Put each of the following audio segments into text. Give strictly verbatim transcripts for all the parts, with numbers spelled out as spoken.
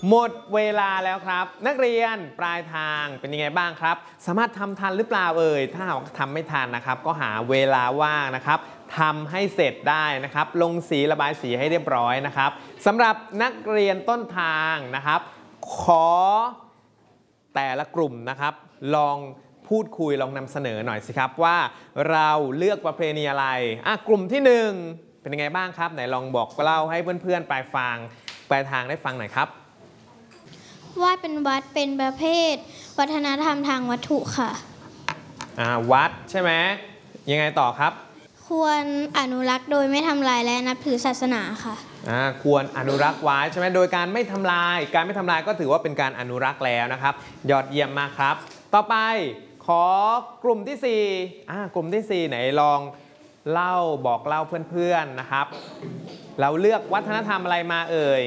หมดเวลาแล้วครับนักเรียนปลายทางเป็นยังไงบ้างครับสามารถทำทันหรือเปล่าเอ่ยถ้าหากทำไม่ทันนะครับก็หาเวลาว่างนะครับทำให้เสร็จได้นะครับลงสีระบายสีให้เรียบร้อยนะครับสำหรับนักเรียนต้นทางนะครับขอแต่ละกลุ่มนะครับลองพูดคุยลองนำเสนอหน่อยสิครับว่าเราเลือกประเพณีอะไรอ่ะกลุ่มที่หนึ่งเป็นยังไงบ้างครับไหนลองบอกเล่าให้เพื่อนๆปลายฟังปลายทางได้ฟังหน่อยครับวาดเป็นวัดเป็นประเภทวัฒนธรรมทางวัตถุค่ะอ่าวัดใช่ไหมยังไงต่อครับควรอนุรักษ์โดยไม่ทำลายและนับถือศาสนาค่ะอ่าควรอนุรักษ์ไว้ใช่ไหมโดยการไม่ทำลายการไม่ทำลายก็ถือว่าเป็นการอนุรักษ์แล้วนะครับยอดเยี่ยมมากครับต่อไปขอกลุ่มที่สี่อ่ากลุ่มที่สี่ไหนลองเล่าบอกเล่าเพื่อนๆนะครับเราเลือกวัฒนธรรมอะไรมาเอ่ย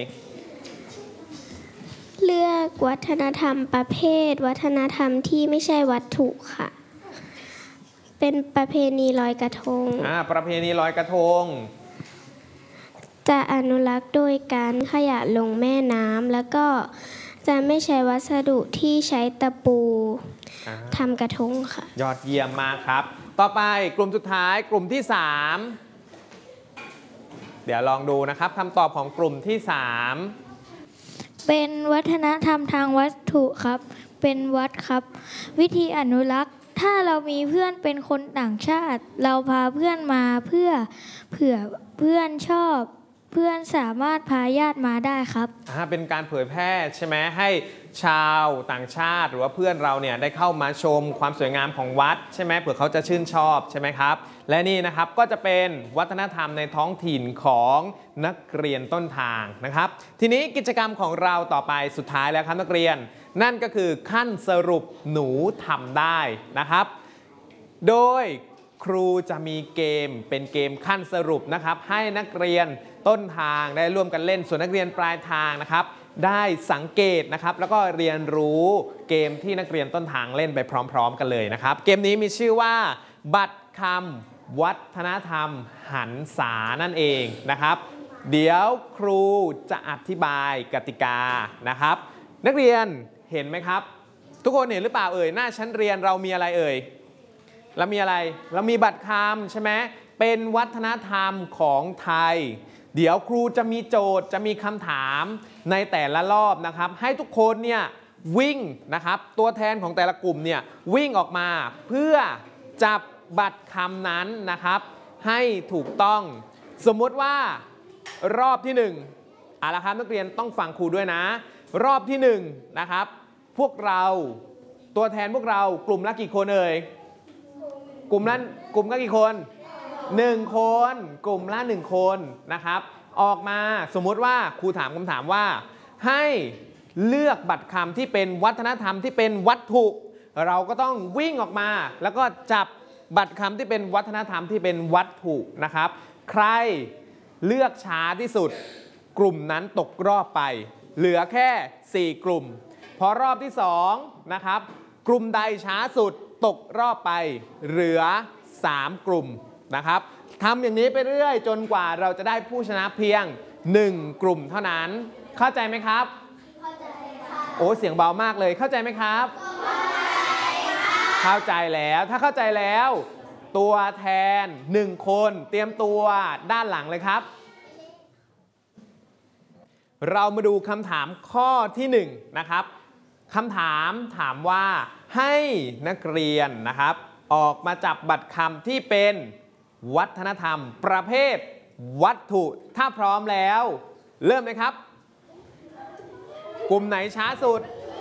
เลือกวัฒนธรรมประเภทวัฒนธรรมที่ไม่ใช่วัตถุค่ะเป็นประเพณีลอยกระทงอ่าประเพณีลอยกระทงจะอนุรักษ์โดยการขยะลงแม่น้ำแล้วก็จะไม่ใช้วัสดุที่ใช้ตะปูทำกระทงค่ะยอดเยี่ยมมากครับต่อไปกลุ่มสุดท้ายกลุ่มที่สามเดี๋ยวลองดูนะครับคำตอบของกลุ่มที่สามเป็นวัฒนธรรมทางวัตถุครับเป็นวัดครับวิธีอนุรักษ์ถ้าเรามีเพื่อนเป็นคนต่างชาติเราพาเพื่อนมาเพื่อเผื่อเพื่อนชอบเพื่อนสามารถพาญาติมาได้ครับอ่าเป็นการเผยแพร่ใช่ไหมให้ชาวต่างชาติหรือว่าเพื่อนเราเนี่ยได้เข้ามาชมความสวยงามของวัดใช่ไหมเผื่อเขาจะชื่นชอบใช่ไหมครับและนี่นะครับก็จะเป็นวัฒนธรรมในท้องถิ่นของนักเรียนต้นทางนะครับทีนี้กิจกรรมของเราต่อไปสุดท้ายแล้วครับนักเรียนนั่นก็คือขั้นสรุปหนูทำได้นะครับโดยครูจะมีเกมเป็นเกมขั้นสรุปนะครับให้นักเรียนต้นทางได้ร่วมกันเล่นส่วนนักเรียนปลายทางนะครับได้สังเกตนะครับแล้วก็เรียนรู้เกมที่นักเรียนต้นทางเล่นไปพร้อมๆกันเลยนะครับเกมนี้มีชื่อว่าบัตรคำวัฒนธรรมหันษานั่นเองนะครับเดี๋ยวครูจะอธิบายกติกานะครับนักเรียนเห็นไหมครับทุกคนเห็นหรือเปล่าเอ่ยหน้าชั้นเรียนเรามีอะไรเอ่ยเรามีอะไรเรามีบัตรคำใช่ไหมเป็นวัฒนธรรมของไทยเดี๋ยวครูจะมีโจทย์จะมีคำถามในแต่ละรอบนะครับให้ทุกคนเนี่ยวิ่งนะครับตัวแทนของแต่ละกลุ่มเนี่ยวิ่งออกมาเพื่อจับบัตรคำนั้นนะครับให้ถูกต้องสมมุติว่ารอบที่หนึ่งเอาละครับนักเรียนต้องฟังครูด้วยนะรอบที่หนึ่งนะครับพวกเราตัวแทนพวกเรากลุ่มละกี่คนเอ่ยกลุ่มละกลุ่มละกี่คนหนึ่งคนกลุ่มละหนึ่งคนนะครับออกมาสมมุติว่าครูถามคำถามว่าให้เลือกบัตรคำที่เป็นวัฒนธรรมที่เป็นวัตถุเราก็ต้องวิ่งออกมาแล้วก็จับบัตรคำที่เป็นวัฒนธรรมที่เป็นวัตถุนะครับใครเลือกช้าที่สุดกลุ่มนั้นตกรอบไปเหลือแค่สี่กลุ่มพอรอบที่สองนะครับกลุ่มใดช้าสุดตกรอบไปเหลือสามกลุ่มนะครับทำอย่างนี้ไปเรื่อยจนกว่าเราจะได้ผู้ชนะเพียงหนึ่งกลุ่มเท่านั้นเข้าใจไหมครับเข้าใจค่ะโอ้เสียงเบามากเลยเข้าใจไหมครับเข้าใจค่ะเข้าใจแล้วถ้าเข้าใจแล้วตัวแทนหนึ่งคนเตรียมตัวด้านหลังเลยครับเรามาดูคำถามข้อที่หนึ่งนะครับคำถามถามว่าให้นักเรียนนะครับออกมาจับบัตรคำที่เป็นวัฒนธรรมประเภทวัตถุถ้าพร้อมแล้วเริ่มเลยครับกลุ่มไหนช้าสุด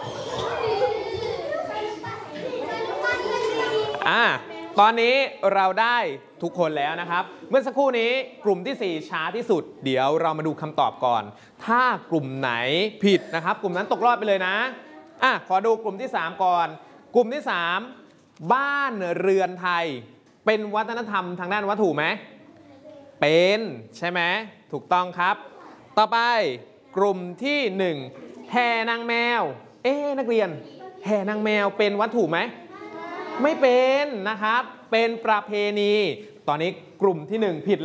อ่าตอนนี้เราได้ทุกคนแล้วนะครับเมื่อสักครู่นี้กลุ่มที่สี่ช้าที่สุดเดี๋ยวเรามาดูคำตอบก่อนถ้ากลุ่มไหนผิดนะครับกลุ่มนั้นตกรอบไปเลยนะอ่ะขอดูกลุ่มที่สามก่อนกลุ่มที่สามบ้านเรือนไทยเป็นวัฒนธรรมทางด้านวัตถุไหมเป็นใช่ไหมถูกต้องครับต่อไปกลุ่มที่หนึ่งแห่นางแมวเอ๊ะนักเรียนแห่นางแมวเป็นวัตถุไหมไม่เป็นนะครับเป็นประเพณีตอนนี้กลุ่มที่หนึ่งผิด